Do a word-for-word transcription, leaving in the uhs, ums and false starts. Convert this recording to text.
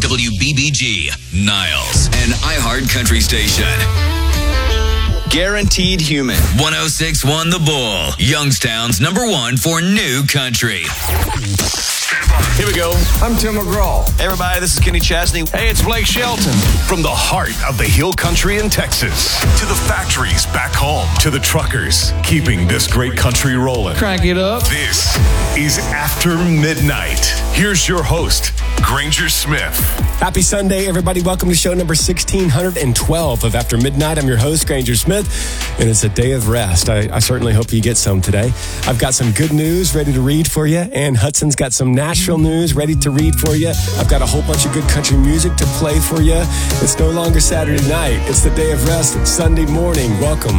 W B B G, Niles, an iHeart Country station. Guaranteed Human. one oh six point one The Bull, Youngstown's number one for new country. Here we go. I'm Tim McGraw. Hey, everybody, this is Kenny Chesney. Hey, it's Blake Shelton. From the heart of the hill country in Texas to the factories back home to the truckers keeping this great country rolling. Crank it up. This is After Midnight. Here's your host, Granger Smith. Happy Sunday, everybody. Welcome to show number sixteen twelve of After Midnight. I'm your host, Granger Smith, and it's a day of rest. I, I certainly hope you get some today. I've got some good news ready to read for you, and Hudson's got some Nashville news ready to read for you. I've got a whole bunch of good country music to play for you. It's no longer Saturday night. It's the day of rest. It's Sunday morning. Welcome